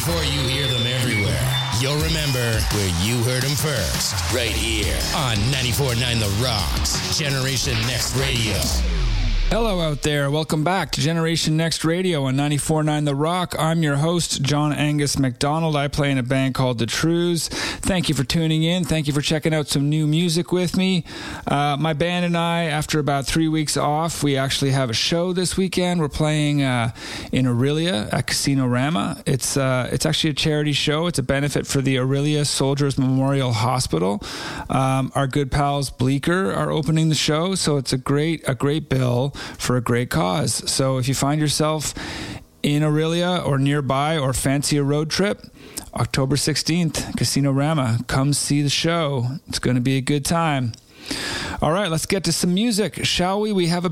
before you hear them everywhere, you'll remember where you heard them first. Right here on 94.9 The Rocks, Generation Next Radio. Hello out there. Welcome back to Generation Next Radio on 94.9 The Rock. I'm your host, John Angus McDonald. I play in a band called The Trues. Thank you for tuning in. Thank you for checking out some new music with me. My band and I, after about 3 weeks off, we actually have a show this weekend. We're playing in Orillia at Casino Rama. It's actually a charity show. It's a benefit for the Orillia Soldiers Memorial Hospital. Our good pals Bleecker are opening the show, so it's a great bill for a great cause. So if you find yourself in Orillia or nearby or fancy a road trip, October 16th, Casino Rama, come see the show. It's going to be a good time. All right, let's get to some music, shall we? We have a